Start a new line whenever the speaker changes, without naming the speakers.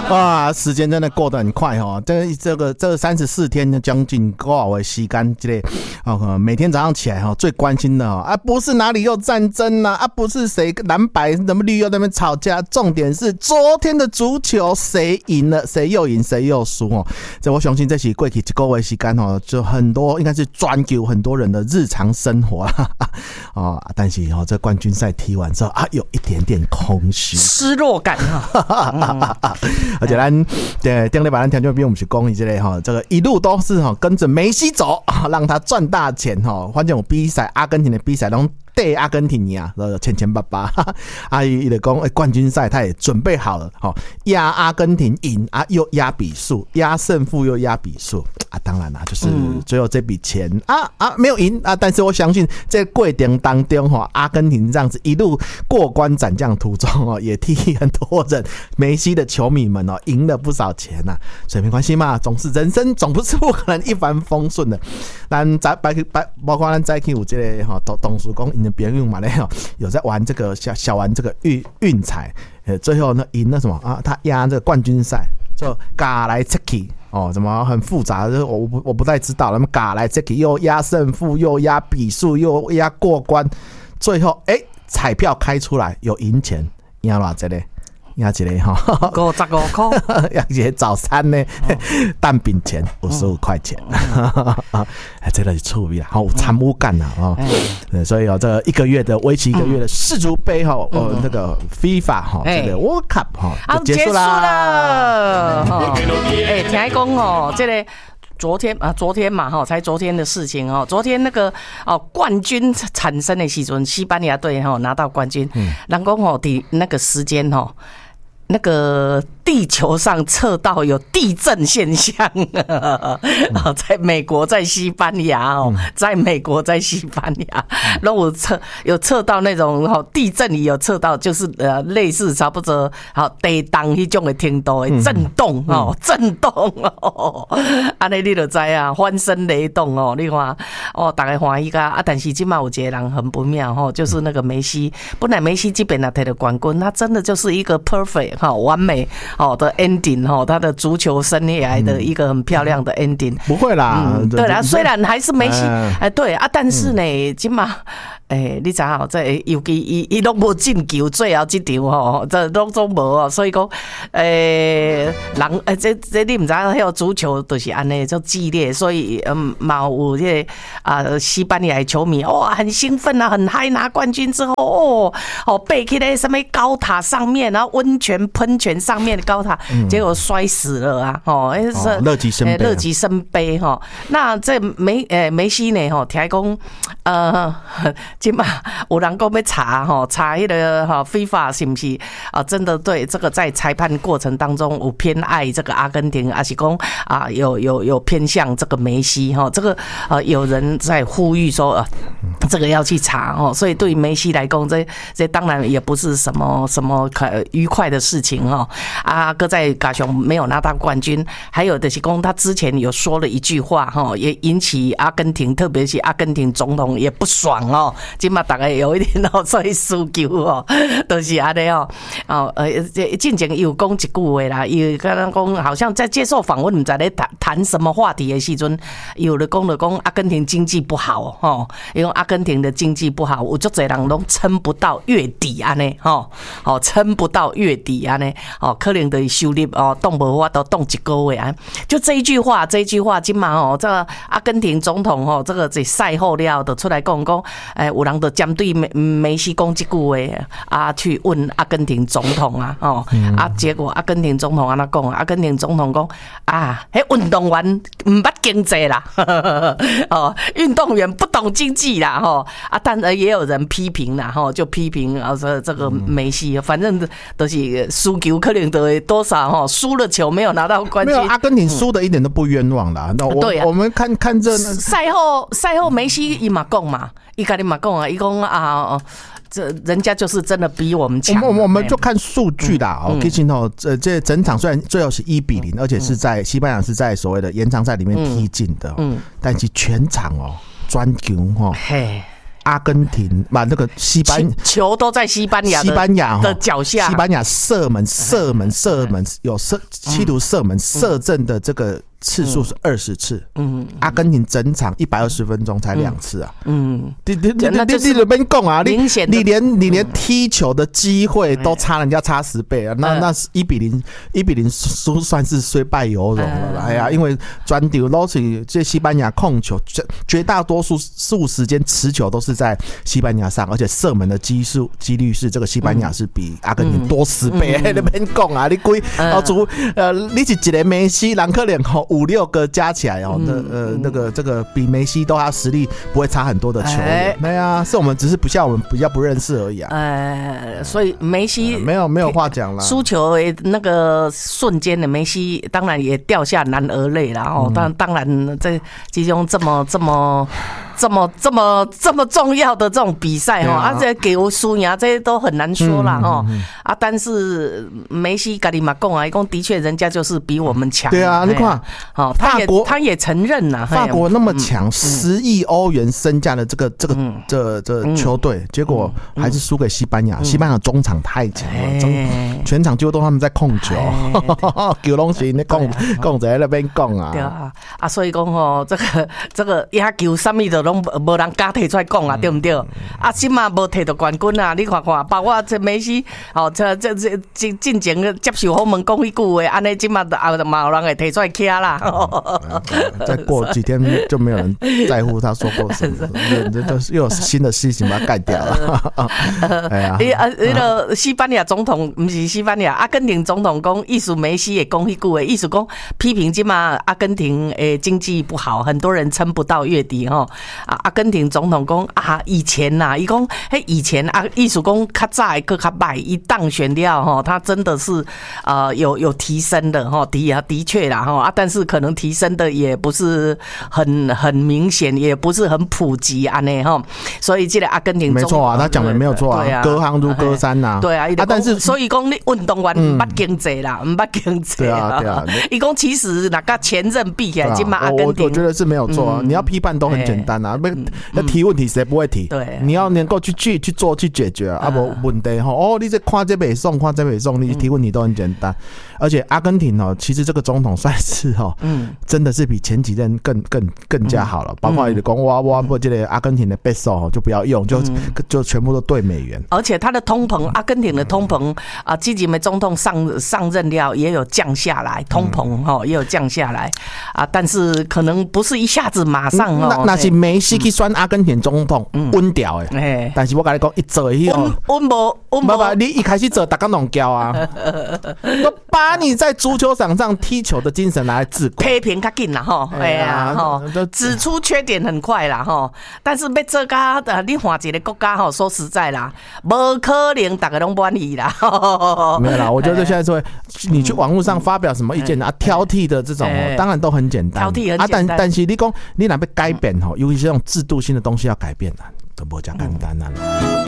哇，时间真的过得很快哦。这34天将近多少的时间，这个每天早上起来最关心的不是哪里又战争啊，不是谁蓝白什么绿又在那边吵架，重点是昨天的足球谁赢了，谁又赢谁又输哦。这我相信这是过去一个月时间就很多应该是专究很多人的日常生活啦但是这冠军赛踢完之后有一点点空虚
失落感
而且咱顶礼拜咱听众朋友我们是讲这个这个一路都是跟着梅西走，让他赚大钱反正有比赛，阿根廷的比赛都对阿根廷赢，千巴巴他就说冠军赛他也准备好了压阿根廷赢又压比数，压胜负又压比数当然啦，就是最后这笔钱没有赢但是我相信在过程当中阿根廷这样子一路过关斩将途中也替很多人梅西的球迷们赢了不少钱所以没关系嘛，人生总不是不可能一帆风顺的。咱包括咱早起有这个同事讲因的朋友嘛有在玩这个小玩这个运彩，最后呢赢了什么他压这个冠军赛就嘎来切去怎么很复杂，我不太知道，他们嘎来切去又压胜负又压比数又压过关，最后彩票开出来有赢钱，赢多少呢？赢一个
55块，
赢一个早餐呢，蛋饼钱55块钱，这个是趣味啦，有参与感啦所以这个一个月的为期一个月的世足杯那个 FIFA 这个 World Cup 就结束啦。
听讲这个。昨天嘛才昨天的事情昨天那个冠军产生的时阵，西班牙队拿到冠军，人讲在那个时间那个地球上测到有地震现象在美国在西班牙在美国在西班牙然后有测到那种地震里有测到就是类似差不多地动那种的程度的震动震动这样你就知翻身雷动你看大家欢喜但是现在有一个人很不妙就是那个梅西，本来梅西这边拿到冠军，他真的就是一个 perfect完美的 ending 他的足球生涯的一个很漂亮的 ending。
不会啦，
对啦，虽然还是梅西对但是呢现在你知道这尤其他都没进球，最后这场这都没所以说人这你不知道那个足球就是这样就激烈，所以有这西班牙的球迷很兴奋很嗨，拿冠军之后背起来什么高塔上面，然后温泉喷泉上面的高塔，结果摔死了
乐极
生悲那这梅西呢听讲现在有人说要查那个FIFA 是不是真的对这个在裁判过程当中有偏爱这个阿根廷，还是说有偏向这个梅西这个有人在呼吁说这个要去查所以对梅西来讲这当然也不是什么愉快的事情搁在加上没有拿到冠军，还有就是说他之前有说了一句话也引起阿根廷特别是阿根廷总统也不爽现在大概有一点所以输球就是这样之前有讲一句话啦，有刚刚讲好像在接受访问不知道谈什么话题的时候，有的讲阿根廷经济不好因为阿根廷的经济不好，有很多人都撑不到月底撑不到月底可能的收入动不法都动一个月就这一句话今嘛这个阿根廷总统这个在赛后了就出来讲有人就针对梅西讲这句话去问阿根廷总统结果阿根廷总统怎讲？阿根廷总统讲那运动员不捌经济啦运动员不懂经济啦但也有人批评啦就批评这个梅西，反正都是输球可能都多少输了球没有拿到冠军。
没有，阿根廷输的一点都不冤枉啦。我们看这
赛后梅西伊嘛讲嘛，伊家己嘛讲伊讲这人家就是真的比我们强。
我们就看数据啦其实这整场虽然最后是1-0，而且是在西班牙是在所谓的延长赛里面踢进的但是全场专球阿根廷把那个
球都在西班牙的脚下，
西班牙射门有企图射门射正的这个次数是20次，阿根廷整场120分钟才2次啊，你这边讲啊，你连踢球的机会都差人家差10倍啊，那1比0输算是虽败犹荣了啦，哎呀，因为专丢都是这西班牙控球，绝大多数时间持球都是在西班牙上，而且射门的几率是这个西班牙是比阿根廷多10倍，那边讲啊，你规你是一个梅西，人可能5-6个加起来这个比梅西都他实力不会差很多的球员，对啊，是我们只是我们比较不认识而已啊。
所以梅西
没有话讲了。
输球的那个瞬间的梅西，当然也掉下男儿泪了哦。当然在其中这么重要的这种比赛哈，这给我输赢这些都很难说啦哈。但是梅西跟你嘛讲啊，讲的确人家就是比我们强。
对啊，你看，
好，他也承认呐，
法国那么强，10亿欧元身价的这球队，结果还是输给西班牙。西班牙中场太强了，全场几乎都他们在控球，球拢是那讲在那边讲啊。
对啊，所以讲吼，这个野球什么的拢无人敢提出来讲啊，对不对？今嘛无摕到冠军啊，你看看，包括这梅西，这进前接受访问讲迄句话，安尼今嘛嘛有人会提出来徛啦。
再过几天就没有人在乎他说过什么，又有新的事情把它盖掉了。哎呀，
那个西班牙总统不是西班牙，阿根廷总统讲，意思梅西也讲迄句话，意思讲批评今嘛阿根廷经济不好，很多人撑不到月底哈。阿根廷总统讲以前呐，伊讲以前意思讲较早个较歹，一当选了哈，他真的是有提升的哈，的确啦哈，但是可能提升的也不是很明显，也不是很普及安内哈，所以这个阿根廷
没错啊，他讲的没有错啊，隔行如隔山呐，
对啊，但是所以讲你运动员唔捌经济啦，唔捌经济，
对啊，
伊讲其实那个前任比起来，今嘛阿根廷，
我觉得是没有错啊，你要批判都很简单啊，要提问题谁不会提？
对，
你要能够去做去解决啊，不问题吼，你这看这北宋，你提问题都很简单，而且阿根廷其实这个总统算是真的是比前几任更加好了，包括你讲我不这个阿根廷的 peso 就不要用，就全部都对美元，
而且他的通膨，阿根廷的通膨积极的总统上任了也有降下来，通膨也有降下来但是可能不是一下子马上
那是梅西去选阿根廷总统稳掉的，但是我跟你讲一做
稳无，
你一开始做大家拢叫啊，都把你在足球场上踢球的精神拿来治国，
批评较紧啦吼，哎呀指出缺点很快啦吼，但是要做甲你换一个国家吼，说实在啦，无可能大家拢满意啦。
没有啦，我觉得现在说你去网络上发表什么意见挑剔的这种当然都很简单，
挑剔很简单
但是你讲你若要改变尤其是这种制度性的东西要改变都不讲简单啦。